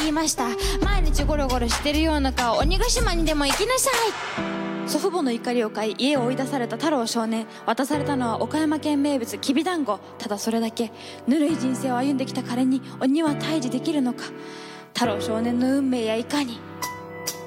いました。毎日ゴロゴロしてるような顔、鬼ヶ島にでも行きなさい。祖父母の怒りを買い家を追い出された太郎少年。渡されたのは岡山県名物きびだんご。ただそれだけ。ぬるい人生を歩んできた彼に鬼は退治できるのか。太郎少年の運命やいかに。